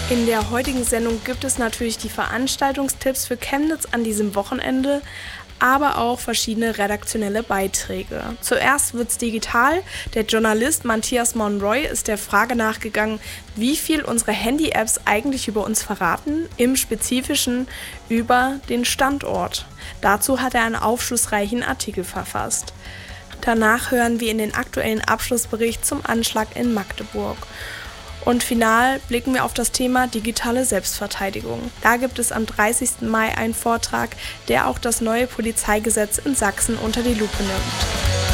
In der heutigen Sendung gibt es natürlich die Veranstaltungstipps für Chemnitz an diesem Wochenende, aber auch verschiedene redaktionelle Beiträge. Zuerst wird's digital. Der Journalist Matthias Monroy ist der Frage nachgegangen, wie viel unsere Handy-Apps eigentlich über uns verraten, im Spezifischen über den Standort. Dazu hat er einen aufschlussreichen Artikel verfasst. Danach hören wir in den aktuellen Abschlussbericht zum Anschlag in Magdeburg. Und final blicken wir auf das Thema digitale Selbstverteidigung. Da gibt es am 30. Mai einen Vortrag, der auch das neue Polizeigesetz in Sachsen unter die Lupe nimmt.